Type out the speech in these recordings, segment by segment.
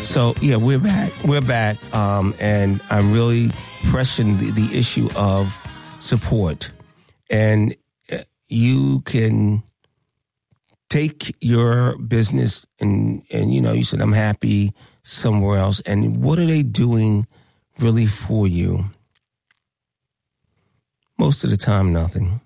So, yeah, we're back. And I'm really pressing the issue of support. And you can take your business and you said, I'm happy somewhere else. And what are they doing really for you? Most of the time, nothing.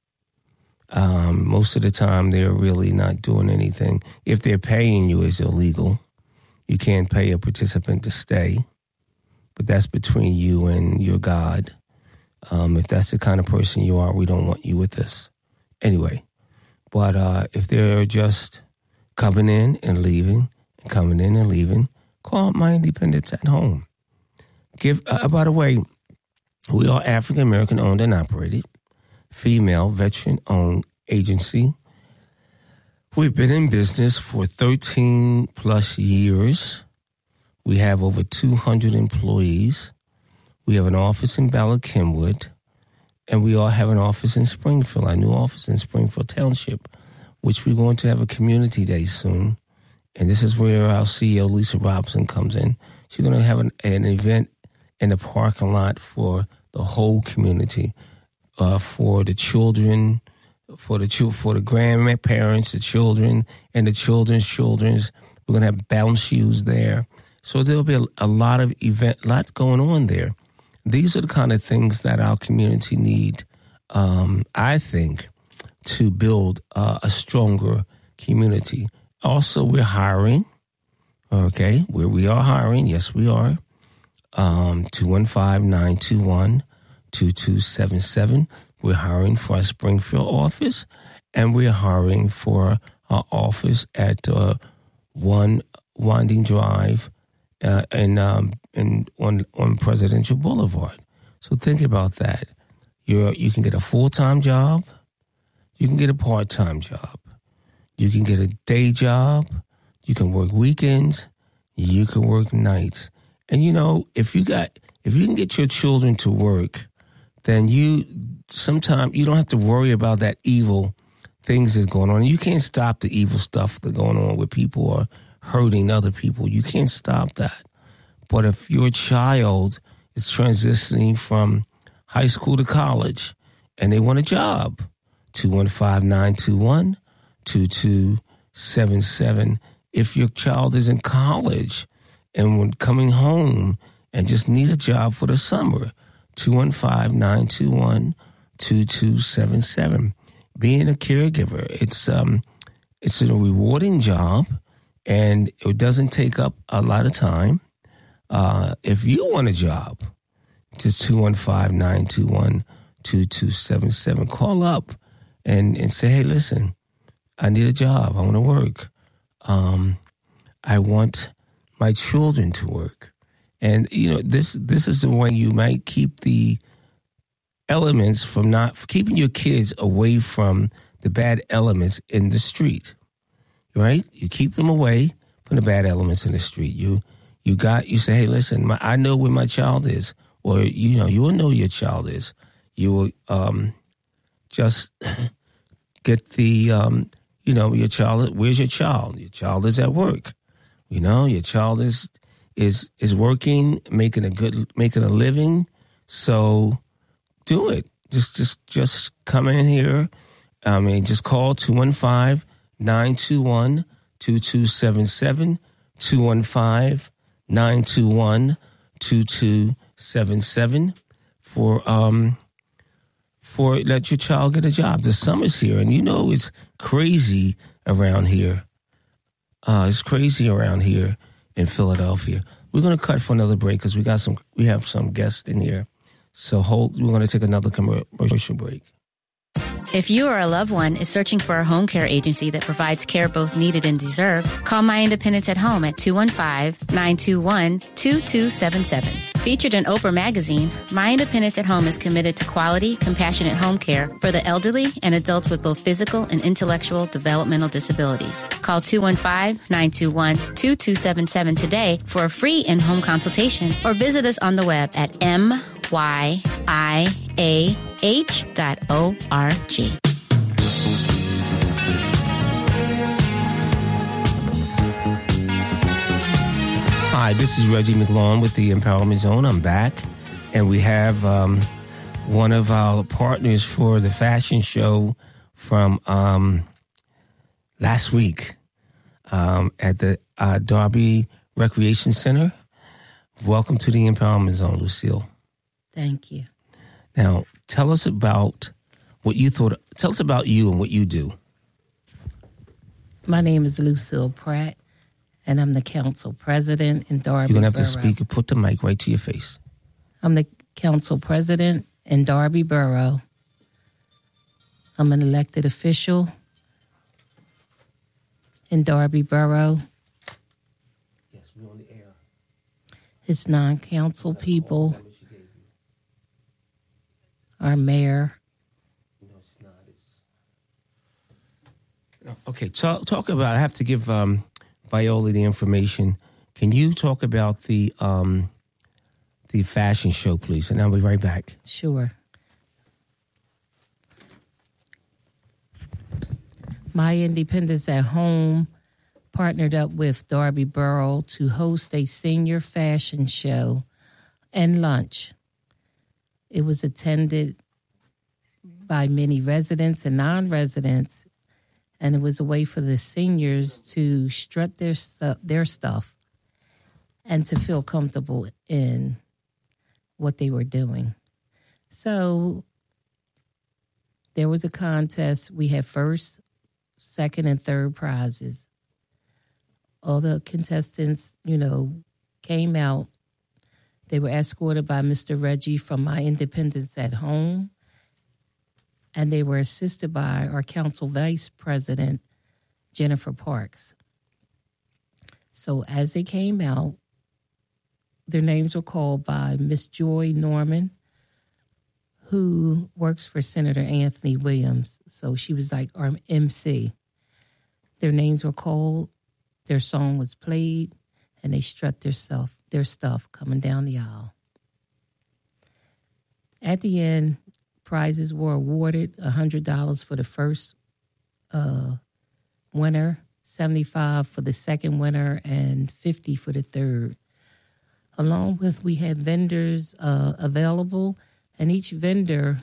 Most of the time, they're really not doing anything. If they're paying you, it's illegal. You can't pay a participant to stay, but that's between you and your God. If that's the kind of person you are, we don't want you with us. Anyway, but if they're just coming in and leaving, call up My Independence at Home. By the way, we are African American owned and operated, female veteran owned agency. We've been in business for 13 plus years. We have over 200 employees. We have an office in Ballard Kenwood, and we all have an office in Springfield, our new office in Springfield Township, which we're going to have a community day soon. And this is where our CEO, Lisa Robinson, comes in. She's going to have an event in the parking lot for the whole community, for the children, for the grandparents, the children, and the children's children's. We're going to have bounce shoes there. So there'll be a lot going on there. These are the kind of things that our community need, I think, to build a stronger community. Also, we're hiring, okay? We are hiring. Yes, we are. 215-921-2277. We're hiring for our Springfield office, and we're hiring for our office at 1 Winding Drive and on Presidential Boulevard. So think about that. You can get a full-time job. You can get a part-time job. You can get a day job. You can work weekends. You can work nights. And if you can get your children to work, then sometimes you don't have to worry about that evil things that's going on. You can't stop the evil stuff that's going on where people are hurting other people. You can't stop that. But if your child is transitioning from high school to college and they want a job, 215-921-2277. If your child is in college and when coming home and just need a job for the summer, 215-921-2277. Being a caregiver, it's a rewarding job, and it doesn't take up a lot of time. If you want a job, just 215-921-2277. Call up and say, hey, listen, I need a job. I want to work. I want my children to work. And, this is the way you might keep the elements from keeping your kids away from the bad elements in the street, right? You keep them away from the bad elements in the street. You say, hey, listen, I know where my child is, or, you will know your child is. You will just get the, your child, where's your child? Your child is at work. Your child is working, making a living. So do it. Just come in here. Just call 215-921-2277, 215-921-2277 for let your child get a job. The summer's here, and it's crazy around here. It's crazy around here in Philadelphia. We're going to cut for another break because we have some guests in here. So we're going to take another commercial break. If you or a loved one is searching for a home care agency that provides care both needed and deserved, call My Independence at Home at 215-921-2277. Featured in Oprah Magazine, My Independence at Home is committed to quality, compassionate home care for the elderly and adults with both physical and intellectual developmental disabilities. Call 215-921-2277 today for a free in-home consultation, or visit us on the web at MYIAH.org. Hi, this is Reggie McLaughlin with the Empowerment Zone. I'm back, and we have one of our partners for the fashion show from last week at the Darby Recreation Center. Welcome to the Empowerment Zone, Lucille. Thank you. Now, tell us about what you thought. Tell us about you and what you do. My name is Lucille Pratt, and I'm the council president in Darby You're going to have Borough. to speak and put the mic right to your face. I'm the council president in Darby Borough. I'm an elected official in Darby Borough. Yes, we're on the air. It's non-council people, our mayor. No, it's not. Okay, talk about. I have to give Viola the information. Can you talk about the fashion show, please? And I'll be right back. Sure. My Independence at Home partnered up with Darby Borough to host a senior fashion show and lunch. It was attended by many residents and non-residents, and it was a way for the seniors to strut their stuff and to feel comfortable in what they were doing. So there was a contest. We had first, second, and third prizes. All the contestants, came out. They were escorted by Mr. Reggie from My Independence at Home, and they were assisted by our council vice president, Jennifer Parks. So as they came out, their names were called by Miss Joy Norman, who works for Senator Anthony Williams. So she was like our MC. Their names were called, their song was played, and they strut their stuff coming down the aisle. At the end, prizes were awarded: $100 for the first winner, $75 for the second winner, and $50 for the third. Along with, we had vendors available, and each vendor,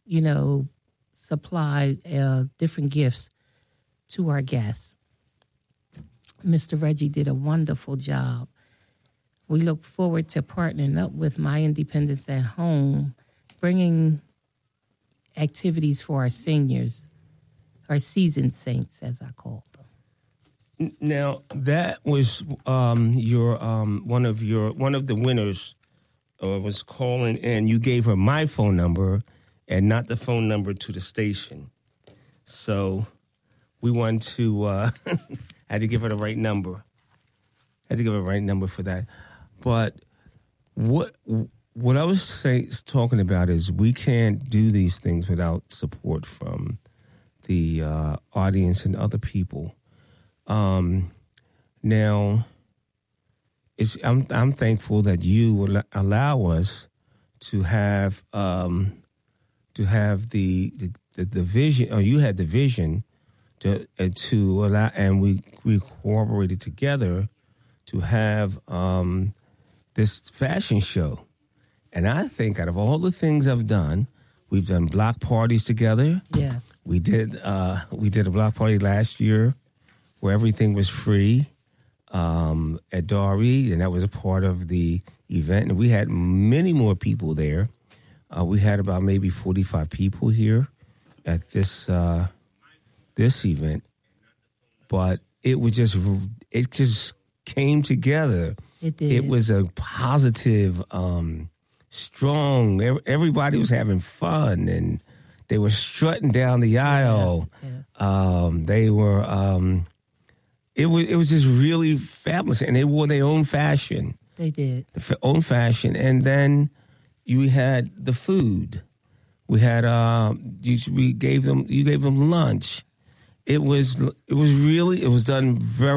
supplied different gifts to our guests. Mr. Reggie did a wonderful job. We look forward to partnering up with My Independence at Home, bringing activities for our seniors, our seasoned saints, as I call them. Now, that was your one of the winners was calling, and you gave her my phone number and not the phone number to the station. So we wanted to had to give her the right number. Had to give her the right number for that. But what I was talking about is we can't do these things without support from the audience and other people. Now, I'm thankful that you will allow us to have the vision, or you had the vision to allow, and we cooperated together to have this fashion show. And I think out of all the things I've done, we've done block parties together. Yes, we did a block party last year where everything was free at Darby, and that was a part of the event. And we had many more people there. We had about maybe 45 people here at this event, but it just came together. it did. It was a positive, strong. Everybody was having fun, and they were strutting down the aisle. Yes. They were. It was just really fabulous, and they wore their own fashion. They did. Own fashion, and then you had the food. We had you gave them lunch. It was done very